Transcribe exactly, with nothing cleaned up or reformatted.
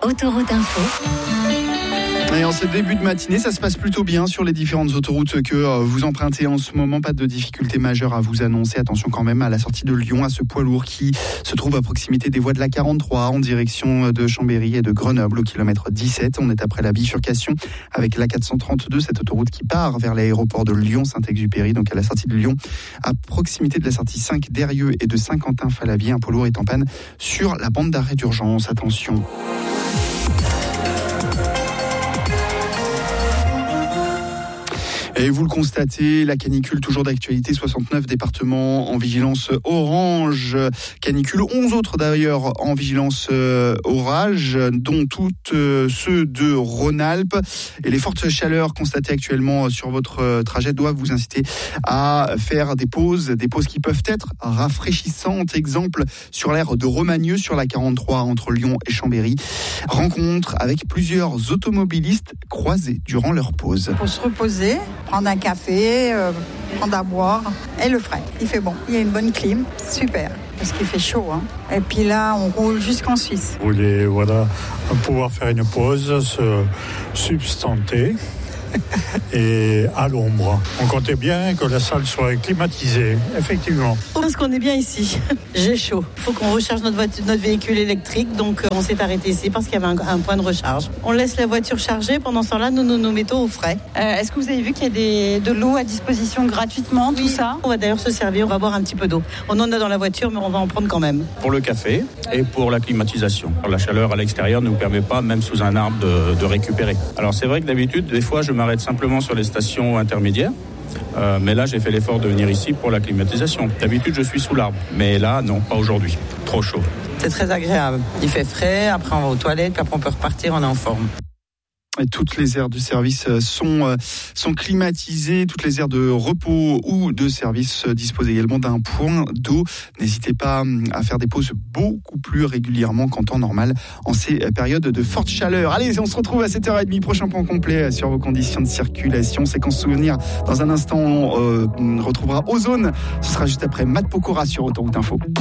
Autoroute Info. Et en ce début de matinée, ça se passe plutôt bien sur les différentes autoroutes que vous empruntez en ce moment. Pas de difficultés majeures à vous annoncer. Attention quand même à la sortie de Lyon, à ce poids lourd qui se trouve à proximité des voies de la quarante-trois en direction de Chambéry et de Grenoble au kilomètre dix-sept. On est après la bifurcation avec l'A quatre cent trente-deux, cette autoroute qui part vers l'aéroport de Lyon-Saint-Exupéry. Donc à la sortie de Lyon, à proximité de la sortie cinq d'Eyrieux et de Saint-Quentin-Fallavier, un poids lourd est en panne sur la bande d'arrêt d'urgence. Attention. Et vous le constatez, la canicule toujours d'actualité, soixante-neuf départements en vigilance orange, canicule, onze autres d'ailleurs en vigilance orage, dont toutes ceux de Rhône-Alpes. Et les fortes chaleurs constatées actuellement sur votre trajet doivent vous inciter à faire des pauses, des pauses qui peuvent être rafraîchissantes. Exemple sur l'aire de Romagneux sur la quarante-trois entre Lyon et Chambéry. Rencontre avec plusieurs automobilistes croisés durant leur pause. Pour se reposer, prendre un café, euh, prendre à boire et le frais. Il fait bon. Il y a une bonne clim, super. Parce qu'il fait chaud. Hein. Et puis là, on roule jusqu'en Suisse. Vous voulez voilà, pouvoir faire une pause, se substanter et à l'ombre. On comptait bien que la salle soit climatisée, effectivement. Parce qu'on est bien ici. J'ai chaud. Il faut qu'on recharge notre, voiture, notre véhicule électrique. Donc on s'est arrêté ici parce qu'il y avait un, un point de recharge. On laisse la voiture chargée. Pendant ce temps-là, nous nous, nous mettons au frais. Euh, est-ce que vous avez vu qu'il y a des, de l'eau à disposition gratuitement, tout oui. ça? On va d'ailleurs se servir. On va boire un petit peu d'eau. On en a dans la voiture, mais on va en prendre quand même. Pour le café et pour la climatisation. La chaleur à l'extérieur ne nous permet pas, même sous un arbre, de, de récupérer. Alors c'est vrai que d'habitude, des fois, je m'arrête simplement sur les stations intermédiaires. Euh, mais là, j'ai fait l'effort de venir ici pour la climatisation. D'habitude, je suis sous l'arbre. Mais là, non, pas aujourd'hui. Trop chaud. C'est très agréable. Il fait frais, après on va aux toilettes, puis après on peut repartir, on est en forme. Toutes les aires du service sont, sont climatisées, toutes les aires de repos ou de service disposent également d'un point d'eau. N'hésitez pas à faire des pauses beaucoup plus régulièrement qu'en temps normal en ces périodes de forte chaleur. Allez, on se retrouve à sept heures trente, prochain point complet sur vos conditions de circulation. Séquence souvenir, dans un instant, on euh, retrouvera Ozone. Ce sera juste après Matt Pokora sur Autoroute Info.